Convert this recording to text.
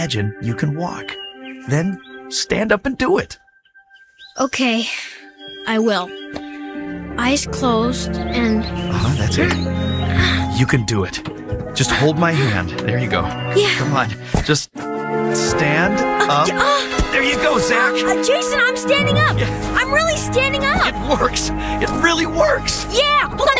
Imagine you can walk. Then stand up and do it. Okay, I will. Eyes closed and... That's it. You can do it. Just hold my hand. There you go. Yeah. Come on. Just stand up. There you go, Zach. Jason, I'm standing up. Yeah. I'm really standing up. It works. It really works. Yeah,